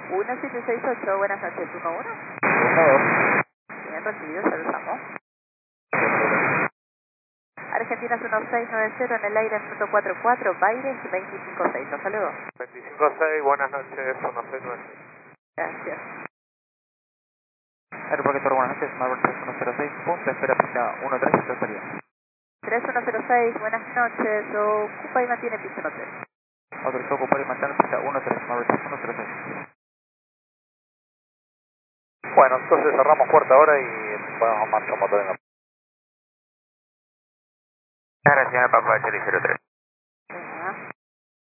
1768, buenas noches, 11. 1-2. Bien recibido, saludamos. Argentinas 1690 en el aire, minuto 44, Baires 256, hasta luego. 256, buenas noches, 169. Gracias. Aeropuerto, buenas noches, Marvel 3106, punto, espera pista 13, esto sería. 3106, buenas noches, ocupa y mantiene piso en hotel. Autorizado ocupar y mantener pista 13, Marvel 3106. Bueno, entonces cerramos puerta ahora y ponemos marcha motor en la... Gracias, Papa Charlie 03.